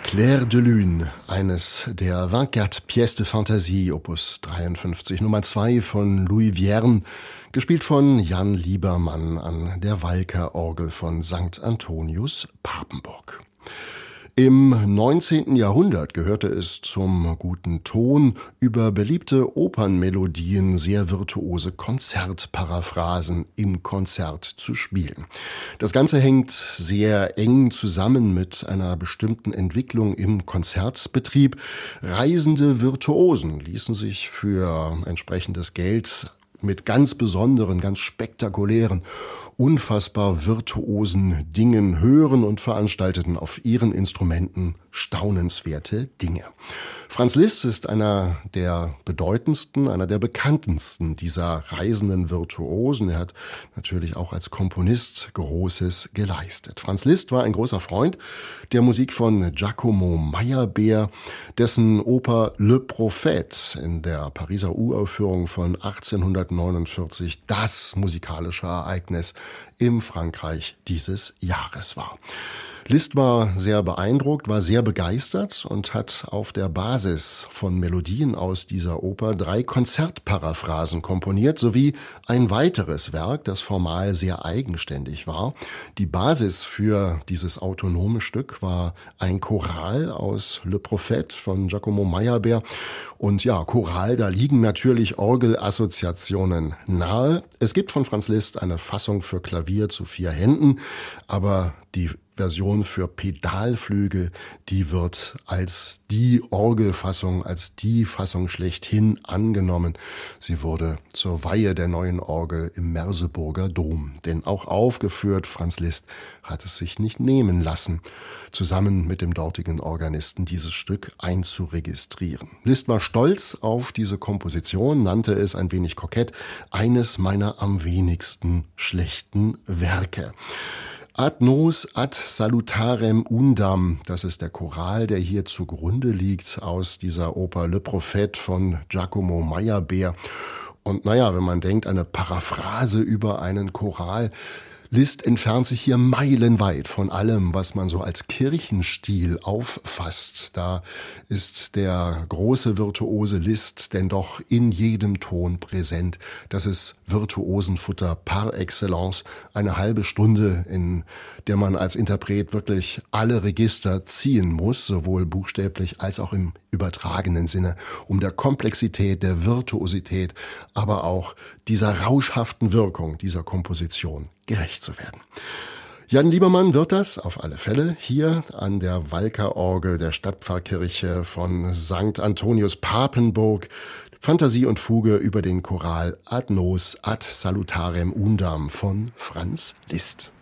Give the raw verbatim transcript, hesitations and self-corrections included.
Clair de Lune, eines der vingt-quatre Pièces de Fantasie, Opus dreiundfünfzig, Nummer zwei von Louis Vierne, gespielt von Jan Liebermann an der Walker-Orgel von Sankt Antonius Papenburg. Im neunzehnten Jahrhundert gehörte es zum guten Ton, über beliebte Opernmelodien sehr virtuose Konzertparaphrasen im Konzert zu spielen. Das Ganze hängt sehr eng zusammen mit einer bestimmten Entwicklung im Konzertbetrieb. Reisende Virtuosen ließen sich für entsprechendes Geld mit ganz besonderen, ganz spektakulären, unfassbar virtuosen Dingen hören und veranstalteten auf ihren Instrumenten staunenswerte Dinge. Franz Liszt ist einer der bedeutendsten, einer der bekanntesten dieser reisenden Virtuosen. Er hat natürlich auch als Komponist Großes geleistet. Franz Liszt war ein großer Freund der Musik von Giacomo Meyerbeer, dessen Oper Le Prophète in der Pariser Uraufführung von achtzehnhundertneunundvierzig das musikalische Ereignis im Frankreich dieses Jahres war. Liszt war sehr beeindruckt, war sehr begeistert und hat auf der Basis von Melodien aus dieser Oper drei Konzertparaphrasen komponiert, sowie ein weiteres Werk, das formal sehr eigenständig war. Die Basis für dieses autonome Stück war ein Choral aus Le Prophète von Giacomo Meyerbeer. Und ja, Choral, da liegen natürlich Orgelassoziationen nahe. Es gibt von Franz Liszt eine Fassung für Klavier zu vier Händen, aber die Version für Pedalflügel, die wird als die Orgelfassung, als die Fassung schlechthin angenommen. Sie wurde zur Weihe der neuen Orgel im Merseburger Dom. Denn auch aufgeführt, Franz Liszt hat es sich nicht nehmen lassen, zusammen mit dem dortigen Organisten dieses Stück einzuregistrieren. Liszt war stolz auf diese Komposition, nannte es ein wenig kokett, eines meiner am wenigsten schlechten Werke. Ad nos ad salutarem undam, das ist der Choral, der hier zugrunde liegt aus dieser Oper Le Prophète von Giacomo Meyerbeer. Und naja, wenn man denkt, eine Paraphrase über einen Choral, Liszt entfernt sich hier meilenweit von allem, was man so als Kirchenstil auffasst. Da ist der große virtuose Liszt denn doch in jedem Ton präsent. Das ist Virtuosenfutter par excellence. Eine halbe Stunde, in der man als Interpret wirklich alle Register ziehen muss, sowohl buchstäblich als auch im übertragenen Sinne, um der Komplexität, der Virtuosität, aber auch dieser rauschhaften Wirkung dieser Komposition gerecht zu werden. Jan Liebermann wird das auf alle Fälle hier an der Walker-Orgel der Stadtpfarrkirche von Sankt Antonius Papenburg. Fantasie und Fuge über den Choral Ad nos ad salutarem undam von Franz Liszt.